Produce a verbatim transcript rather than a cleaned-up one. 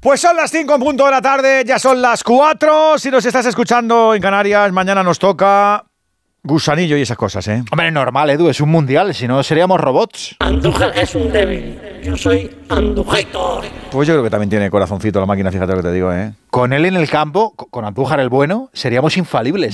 Pues son las cinco en punto de la tarde, ya son las cuatro. Si nos estás escuchando en Canarias, mañana nos toca gusanillo y esas cosas, ¿eh? Hombre, normal, Edu, es un mundial, si no seríamos robots. Andújar es un débil. Yo soy Andújar. Pues yo creo que también tiene corazoncito la máquina, fíjate lo que te digo, ¿eh? Con él en el campo, con Andújar el bueno, seríamos infalibles.